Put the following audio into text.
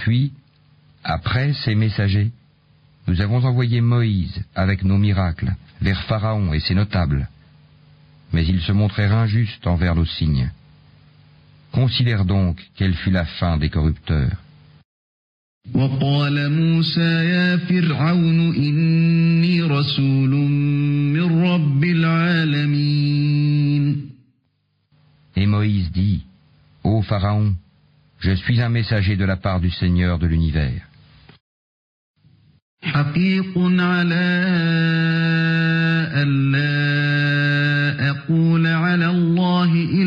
Puis, après ces messagers, nous avons envoyé Moïse avec nos miracles vers Pharaon et ses notables. Mais ils se montrèrent injustes envers nos signes. Considère donc quelle fut la fin des corrupteurs. وقال موسى يا فرعون إني رسول من رب العالمين. Et Moïse dit, Ô Pharaon, je suis un messager de la part du Seigneur de l'univers. حقيق على ألا أقول على الله